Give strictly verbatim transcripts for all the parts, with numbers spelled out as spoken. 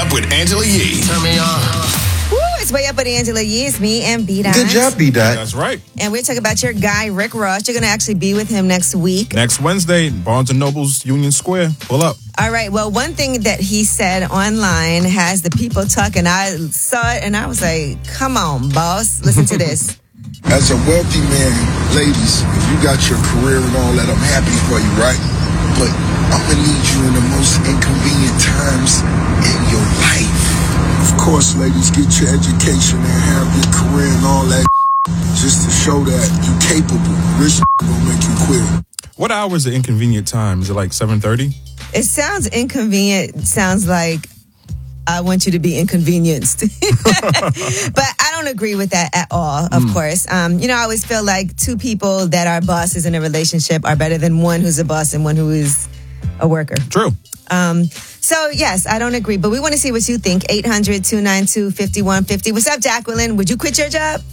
Up with Angela Yee. Turn me on. Woo, it's Way Up with Angela Yee. It's me and B-Dot. Good job, B-Dot. That's right. And we're talking about your guy, Rick Ross. You're going to actually be with him next week. Next Wednesday, Barnes and Noble's Union Square. Pull up. All right. Well, one thing that he said online has the people talking. I saw it and I was like, come on, boss. Listen to this. As a wealthy man, ladies, if you got your career and all that, I'm happy for you, right? But I'm going to need you in the most inconvenient times in your life. Of course, ladies, get your education and have your career and all that just to show that you're capable. This gonna make you quit. What hour is the inconvenient time? Is it like seven thirty? It sounds inconvenient. It sounds like I want you to be inconvenienced. But I don't agree with that at all, of mm. course. Um, you know, I always feel like two people that are bosses in a relationship are better than one who's a boss and one who is a worker. True. Um, so, yes, I don't agree. But we want to see what you think. eight hundred, two nine two, five one five zero. What's up, Jacqueline? Would you quit your job?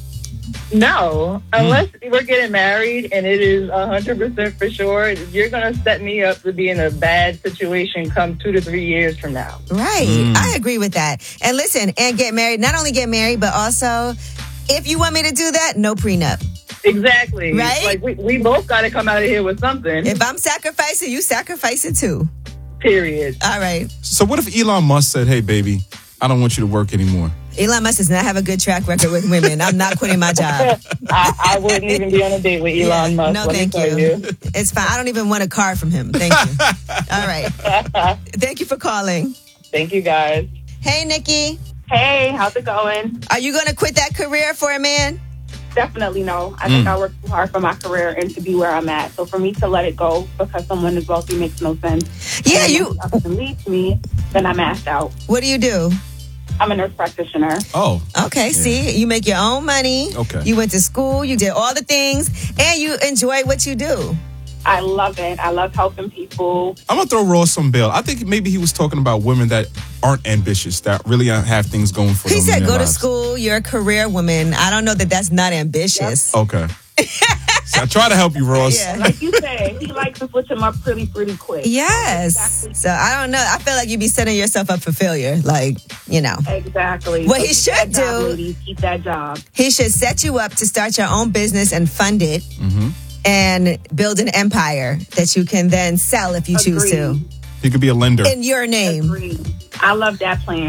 No, unless mm. we're getting married and it is one hundred percent for sure, you're going to set me up to be in a bad situation come two to three years from now. Right. Mm. I agree with that. And listen, and get married. Not only get married, but also, if you want me to do that, no prenup. Exactly. Right? Like, we, we both got to come out of here with something. If I'm sacrificing, you sacrifice it too. Period. All right. So what if Elon Musk said, hey, baby, I don't want you to work anymore? Elon Musk does not have a good track record with women. I'm not quitting my job. I, I wouldn't even be on a date with Elon yeah, Musk. No, thank you. you. It's fine. I don't even want a car from him. Thank you. All right. Thank you for calling. Thank you, guys. Hey, Nikki. Hey, how's it going? Are you going to quit that career for a man? Definitely no. I Mm. think I worked too hard for my career and to be where I'm at. So for me to let it go because someone is wealthy makes no sense. Yeah, and you. If it leads me, then I'm asked out. What do you do? I'm a nurse practitioner. Oh. Okay, yeah. See, you make your own money. Okay. You went to school, you did all the things, and you enjoy what you do. I love it. I love helping people. I'm going to throw Ross some bail. I think maybe he was talking about women that aren't ambitious, that really have things going for he them. He said, go lives. to school, you're a career woman. I don't know that that's not ambitious. Yep. Okay. So I try to help you, Ross. Yeah. Like you said, he likes to switch him up pretty, pretty quick. Yes. Exactly. So I don't know. I feel like you'd be setting yourself up for failure. Like, you know. Exactly. What so he should do, job, ladies, keep that job. He should set you up to start your own business and fund it. Mm-hmm. And build an empire that you can then sell if you Agreed. choose to. He could be a lender. In your name. Agreed. I love that plan.